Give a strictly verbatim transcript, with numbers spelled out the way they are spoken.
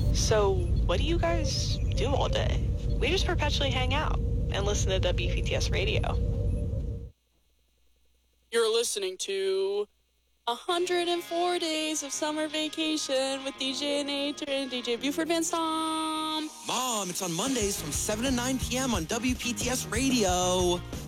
So, what do you guys do all day? We just perpetually hang out and listen to W P T S radio. You're listening to one hundred four Days of Summer Vacation with D J Nater and D J Buford Van Stom. Mom, it's on Mondays from seven to nine p.m. on W P T S Radio.